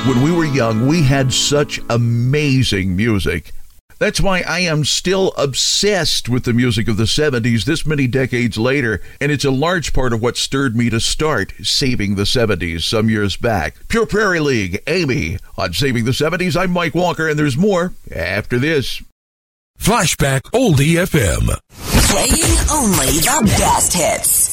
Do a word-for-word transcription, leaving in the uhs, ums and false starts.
When we were young, we had such amazing music. That's why I am still obsessed with the music of the seventies this many decades later, and it's a large part of what stirred me to start Saving the seventies some years back. Pure Prairie League, Amy. On Saving the seventies, I'm Mike Walker, and there's more after this. Flashback Oldie F M. Playing only the best hits.